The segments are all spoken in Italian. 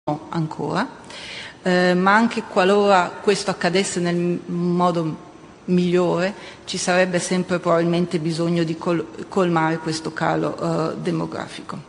ancora, ma anche qualora questo accadesse nel modo migliore ci sarebbe sempre probabilmente bisogno di colmare questo calo demografico.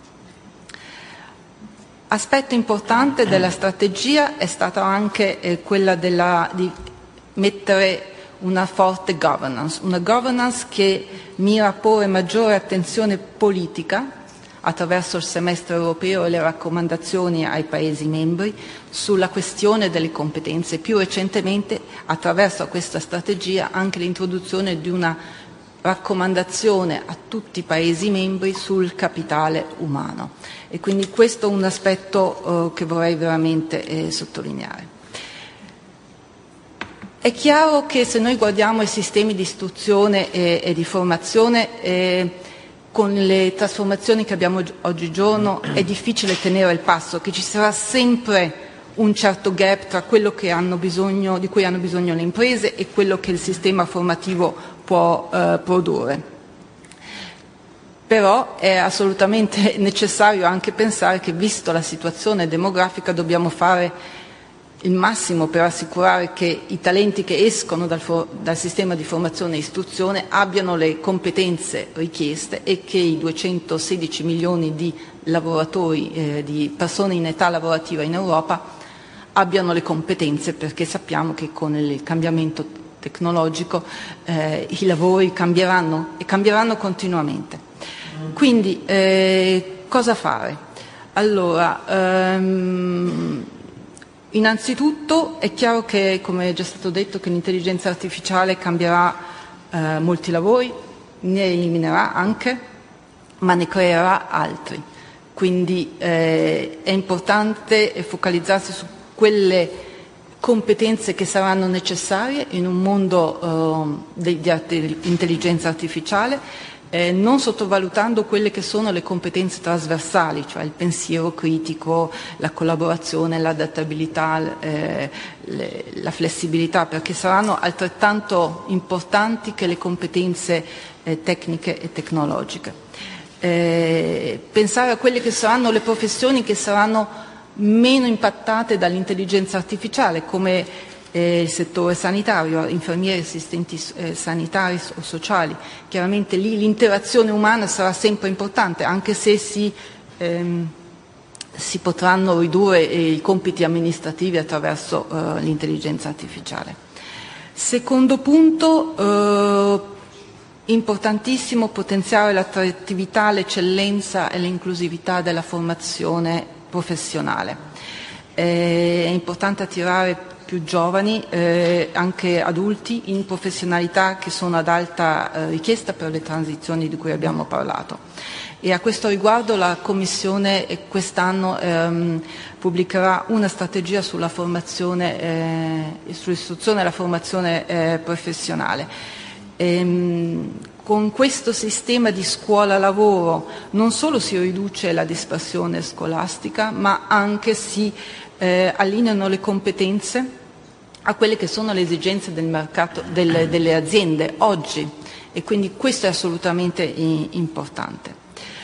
Aspetto importante della strategia è stata anche quella di mettere una forte governance, una governance che mira a porre maggiore attenzione politica attraverso il semestre europeo e le raccomandazioni ai Paesi membri sulla questione delle competenze. Più recentemente, attraverso questa strategia, anche l'introduzione di una raccomandazione a tutti i Paesi membri sul capitale umano. E quindi questo è un aspetto che vorrei veramente sottolineare. È chiaro che se noi guardiamo i sistemi di istruzione e di formazione, con le trasformazioni che abbiamo oggigiorno è difficile tenere il passo, che ci sarà sempre un certo gap tra quello di cui hanno bisogno le imprese e quello che il sistema formativo può produrre. Però è assolutamente necessario anche pensare che, visto la situazione demografica, dobbiamo fare il massimo per assicurare che i talenti che escono dal sistema di formazione e istruzione abbiano le competenze richieste e che i 216 milioni di lavoratori, di persone in età lavorativa in Europa abbiano le competenze, perché sappiamo che con il cambiamento tecnologico i lavori cambieranno e cambieranno continuamente. Quindi cosa fare? Allora, innanzitutto è chiaro che, come è già stato detto, che l'intelligenza artificiale cambierà molti lavori, ne eliminerà anche, ma ne creerà altri. Quindi è importante focalizzarsi su quelle competenze che saranno necessarie in un mondo di intelligenza artificiale, non sottovalutando quelle che sono le competenze trasversali, cioè il pensiero critico, la collaborazione, l'adattabilità, la flessibilità, perché saranno altrettanto importanti che le competenze tecniche e tecnologiche. Pensare a quelle che saranno le professioni che saranno meno impattate dall'intelligenza artificiale, come il settore sanitario, infermieri, assistenti sanitari o sociali. Chiaramente lì l'interazione umana sarà sempre importante, anche se si potranno ridurre i compiti amministrativi attraverso l'intelligenza artificiale. Secondo punto, importantissimo potenziare l'attrattività, l'eccellenza e l'inclusività della formazione professionale. È importante attirare più giovani, anche adulti, in professionalità che sono ad alta richiesta per le transizioni di cui abbiamo parlato. E a questo riguardo la Commissione quest'anno pubblicherà una strategia sulla formazione, sull'istruzione e la formazione professionale. Con questo sistema di scuola-lavoro non solo si riduce la dispersione scolastica, ma anche si allineano le competenze a quelle che sono le esigenze del mercato, delle aziende oggi, e quindi questo è assolutamente importante.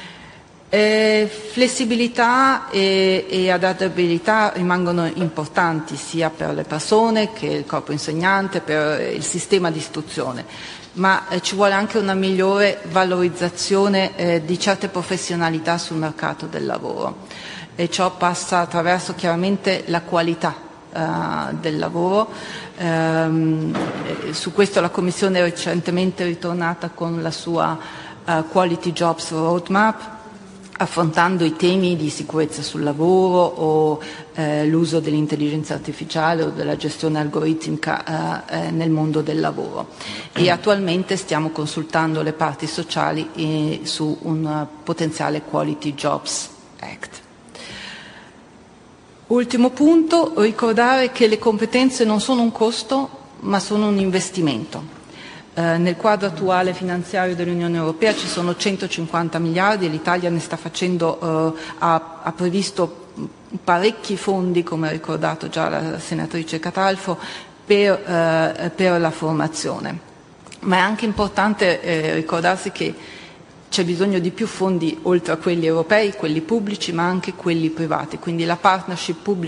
Flessibilità e adattabilità rimangono importanti sia per le persone che il corpo insegnante, per il sistema di istruzione, ma ci vuole anche una migliore valorizzazione di certe professionalità sul mercato del lavoro, e ciò passa attraverso chiaramente la qualità del lavoro. Su questo la Commissione è recentemente ritornata con la sua Quality Jobs Roadmap, affrontando i temi di sicurezza sul lavoro o l'uso dell'intelligenza artificiale o della gestione algoritmica nel mondo del lavoro. E attualmente stiamo consultando le parti sociali su un potenziale Quality Jobs Act. Ultimo punto, ricordare che le competenze non sono un costo, ma sono un investimento. Nel quadro attuale finanziario dell'Unione Europea ci sono 150 miliardi e l'Italia ne sta facendo, ha previsto parecchi fondi, come ha ricordato già la senatrice Catalfo, per la formazione. Ma è anche importante ricordarsi che c'è bisogno di più fondi oltre a quelli europei, quelli pubblici, ma anche quelli privati. Quindi la partnership pubblica